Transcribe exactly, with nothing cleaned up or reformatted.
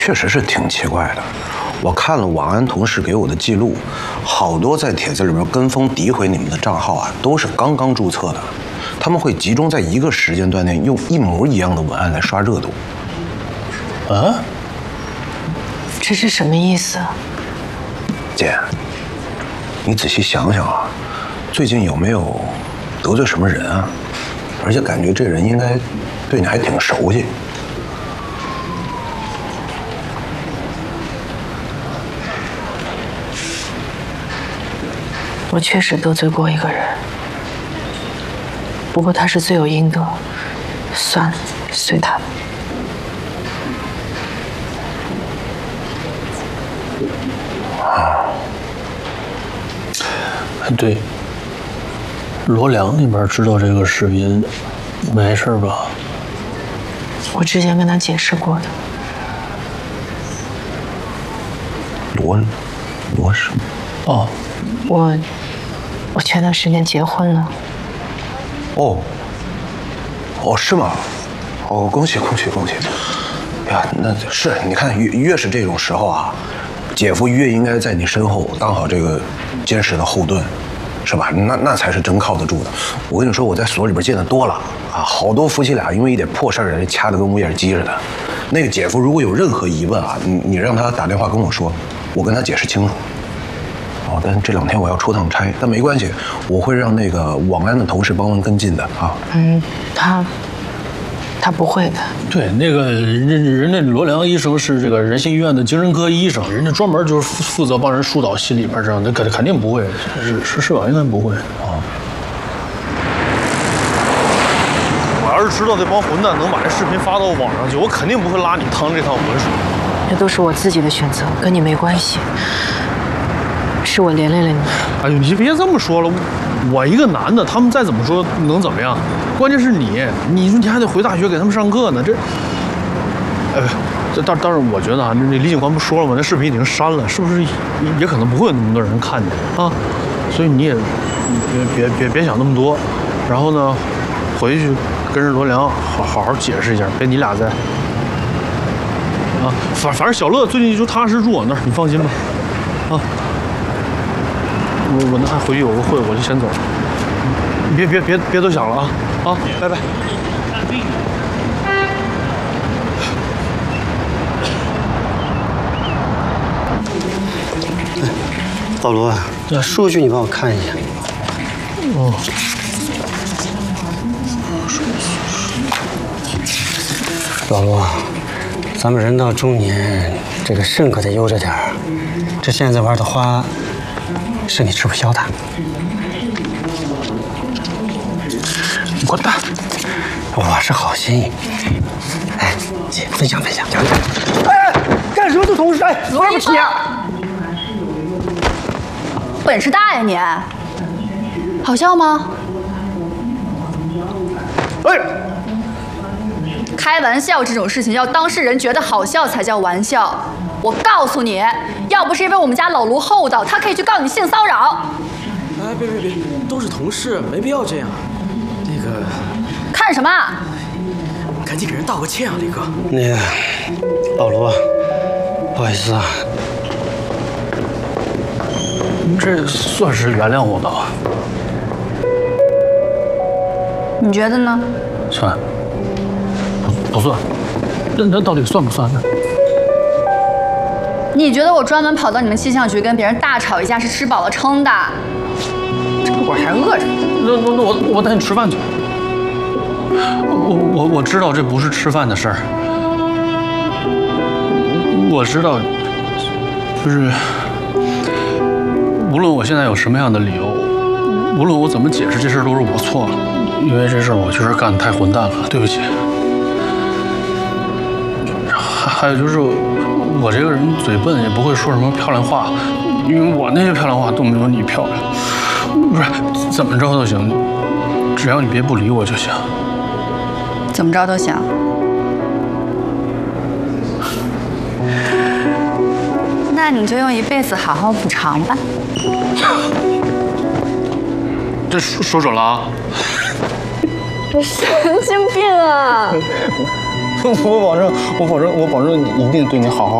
确实是挺奇怪的。我看了网安同事给我的记录，好多在帖子里面跟风诋毁你们的账号啊，都是刚刚注册的。他们会集中在一个时间段内用一模一样的文案来刷热度。 啊？ 这是什么意思？ 姐，你仔细想想啊，最近有没有得罪什么人啊？而且感觉这人应该对你还挺熟悉。 我确实得罪过一个人，不过他是罪有应得，算了，随他吧。 啊，对，罗良那边知道这个视频，没事吧？ 我之前跟他解释过的。 罗，罗什么？ 哦， 我，我前段时间结婚了。 哦，哦，是吗？哦，恭喜恭喜恭喜！呀，那是你看越越是这种时候啊，姐夫越应该在你身后当好这个坚实的后盾，是吧？那那才是真靠得住的。我跟你说，我在所里边见的多了啊，好多夫妻俩因为一点破事儿人掐得跟乌眼鸡似的。那个姐夫如果有任何疑问啊，你你让他打电话跟我说，我跟他解释清楚。哦，但这两天我要出趟差，但没关系，我会让那个网安的同事帮忙跟进的啊。 嗯，他他不会的。 对，那个人家人家罗良医生是这个仁心医院的精神科医生，人家专门就是负负责帮人疏导心理边这样，那肯肯定不会，是是是吧？应该不会啊。我要是知道这帮混蛋能把这视频发到网上去，我肯定不会拉你趟这趟浑水。 这都是我自己的选择，跟你没关系。是我连累了你。 哎呦，你别这么说了，我一个男的，他们再怎么说能怎么样？关键是你，你说你还得回大学给他们上课呢，这，哎，这但但是我觉得啊，那李警官不说了吗？那视频已经删了，是不是也可能不会有那么多人看见啊？所以你也别别别别想那么多，然后呢，回去跟人罗良好好好解释一下，别你俩再啊，反反正小乐最近就踏实住我那儿，你放心吧，啊。我我那还回去有个会，我就先走了。你别别别别多想了啊啊！拜拜。 保罗，这数据你帮我看一下。 哦。 保罗，咱们人到中年，这个肾可得悠着点儿。这现在玩的花。是你吃不消的， 你滚蛋！ 我是好心。哎，姐，分享分享，讲讲。哎，干什么？这同事，哎，玩不起啊！ 本事大呀你！好笑吗？ 哎， 开玩笑这种事情，要当事人觉得好笑才叫玩笑。我告诉你，要不是因为我们家老卢厚道，他可以去告你性骚扰。 哎，别别别，都是同事，没必要这样。那个， 看什么？ 赶紧给人道个歉啊，李哥。 那个，保罗，不好意思啊。 这算是原谅我的啊。 你觉得呢？ 算。不不算。那那到底算不算呢？ 你觉得我专门跑到你们气象局跟别人大吵一架是吃饱了撑的？这会儿还饿着。 那那那我我带你吃饭去。我我我知道这不是吃饭的事儿。我知道，就是无论我现在有什么样的理由，无论我怎么解释，这事儿都是我错了。因为这事儿我确实干得太混蛋了，对不起。还还有就是。我这个人嘴笨，也不会说什么漂亮话，因为我那些漂亮话都没有你漂亮。不是，怎么着都行，只要你别不理我就行。 怎么着都行。那你就用一辈子好好补偿吧。 这说说准了啊！ 你神经病啊！ 我保证，我保证，我保证一定对你好好。